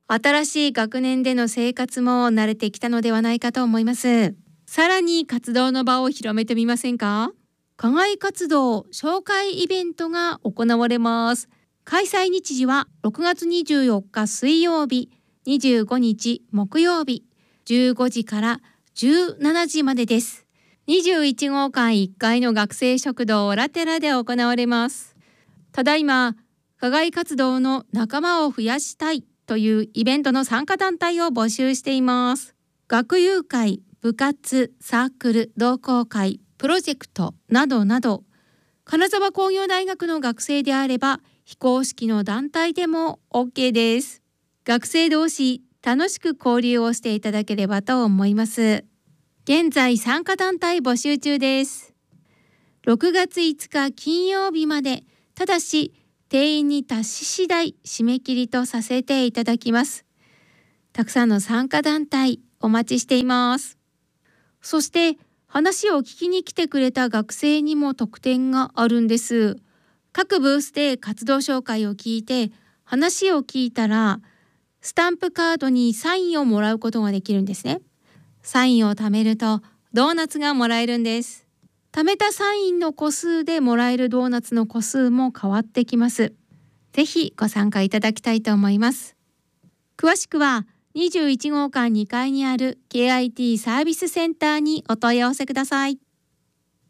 新しい学年での生活も慣れてきたのではないかと思います。さらに活動の場を広めてみませんか？課外活動紹介イベントが行われます。開催日時は6月24日水曜日、25日木曜日、15時から17時までです。21号館1階の学生食堂ラテラで行われます。ただいま、課外活動の仲間を増やしたいというイベントの参加団体を募集しています。学友会、部活、サークル、同好会、プロジェクトなどなど、金沢工業大学の学生であれば非公式の団体でも OK です。学生同士楽しく交流をしていただければと思います。現在参加団体募集中です。6月5日金曜日まで、ただし定員に達し次第締め切りとさせていただきます。たくさんの参加団体お待ちしています。そして話を聞きに来てくれた学生にも特典があるんです。各ブースで活動紹介を聞いて話を聞いたら、スタンプカードにサインをもらうことができるんですね。サインを貯めるとドーナツがもらえるんです。貯めたサインの個数でもらえるドーナツの個数も変わってきます。ぜひご参加いただきたいと思います。詳しくは21号館2階にある KIT サービスセンターにお問い合わせください。